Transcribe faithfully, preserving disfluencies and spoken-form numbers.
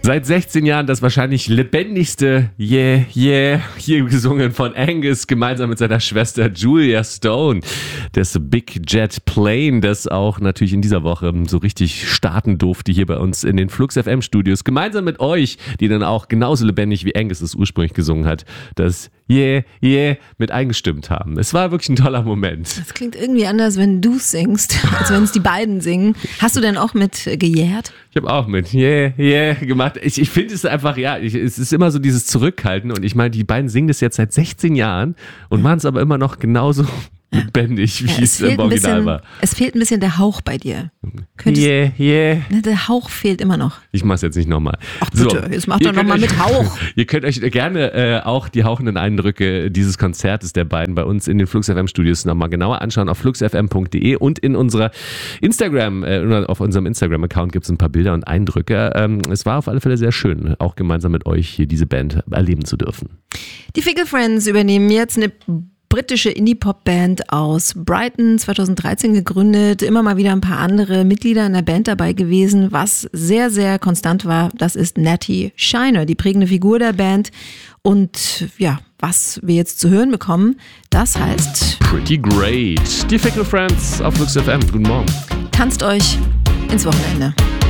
Seit sechzehn Jahren das wahrscheinlich lebendigste Yeah, yeah, hier gesungen von Angus, gemeinsam mit seiner Schwester Julia Stone. Das Big Jet Plane, das auch natürlich in dieser Woche so richtig starten durfte hier bei uns in den Flux F M Studios. Gemeinsam mit euch, die dann auch genauso lebendig wie Angus es ursprünglich gesungen hat, das Yeah, yeah mit eingestimmt haben. Es war wirklich ein toller Moment. Das klingt irgendwie anders, wenn du singst, als wenn es die beiden singen. Hast du denn auch mit gejährt? Ich habe auch mit Yeah, yeah gemacht. Ich, ich finde es einfach, ja, ich, es ist immer so dieses Zurückhalten und ich meine, die beiden singen das jetzt seit sechzehn Jahren und machen es aber immer noch genauso lebendig, wie ja, es, es im Original bisschen, war. Es fehlt ein bisschen der Hauch bei dir. Könntest, yeah, yeah. Der Hauch fehlt immer noch. Ich mach's jetzt nicht nochmal. Ach bitte, so, jetzt mach doch nochmal mit Hauch. Ihr könnt euch gerne äh, auch die hauchenden Eindrücke dieses Konzertes der beiden bei uns in den Flux F M Studios nochmal genauer anschauen auf flux f m punkt d e und in unserer Instagram, äh, auf unserem Instagram-Account gibt es ein paar Bilder und Eindrücke. Ähm, es war auf alle Fälle sehr schön, auch gemeinsam mit euch hier diese Band erleben zu dürfen. Die Fickle Friends übernehmen jetzt eine britische Indie-Pop-Band aus Brighton, zweitausenddreizehn gegründet, immer mal wieder ein paar andere Mitglieder in der Band dabei gewesen. Was sehr, sehr konstant war, das ist Natty Shiner, die prägende Figur der Band. Und ja, was wir jetzt zu hören bekommen, das heißt Pretty Great. Die Fickle Friends auf Flux F M. Guten Morgen. Tanzt euch ins Wochenende.